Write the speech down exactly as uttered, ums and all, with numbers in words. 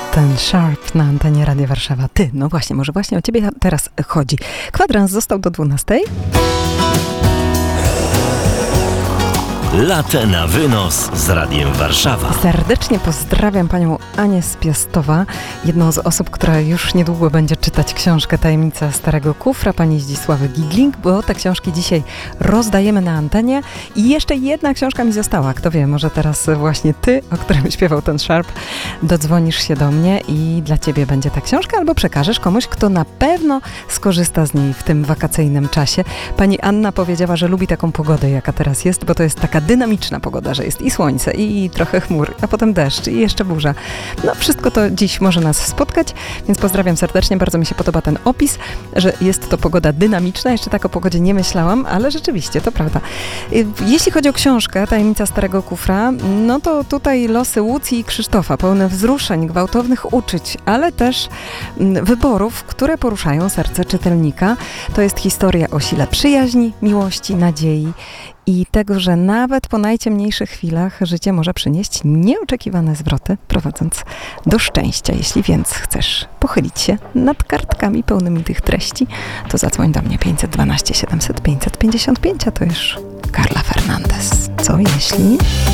Ten Sharp na antenie Radia Warszawa. Ty, no właśnie, może właśnie o ciebie teraz chodzi. Kwadrans został do dwunastej. Latę na wynos z Radiem Warszawa. Serdecznie pozdrawiam panią Anię z Piastowa, jedną z osób, która już niedługo będzie czytać książkę Tajemnica Starego Kufra, pani Zdzisławy Gigling, bo te książki dzisiaj rozdajemy na antenie i jeszcze jedna książka mi została. Kto wie, może teraz właśnie ty, o którym śpiewał ten Sharp, dodzwonisz się do mnie i dla ciebie będzie ta książka, albo przekażesz komuś, kto na pewno skorzysta z niej w tym wakacyjnym czasie. Pani Anna powiedziała, że lubi taką pogodę, jaka teraz jest, bo to jest taka dynamiczna pogoda, że jest i słońce, i trochę chmur, a potem deszcz, i jeszcze burza. No wszystko to dziś może nas spotkać, więc pozdrawiam serdecznie. Bardzo mi się podoba ten opis, że jest to pogoda dynamiczna. Jeszcze tak o pogodzie nie myślałam, ale rzeczywiście, to prawda. Jeśli chodzi o książkę Tajemnica Starego Kufra, no to tutaj losy Łucji i Krzysztofa, pełne wzruszeń, gwałtownych uczuć, ale też wyborów, które poruszają serce czytelnika. To jest historia o sile przyjaźni, miłości, nadziei i tego, że nawet po najciemniejszych chwilach życie może przynieść nieoczekiwane zwroty, prowadząc do szczęścia. Jeśli więc chcesz pochylić się nad kartkami pełnymi tych treści, to zadzwoń do mnie pięćset dwanaście siedemset pięćset pięćdziesiąt pięć, a to już Carla Fernandez. Co jeśli...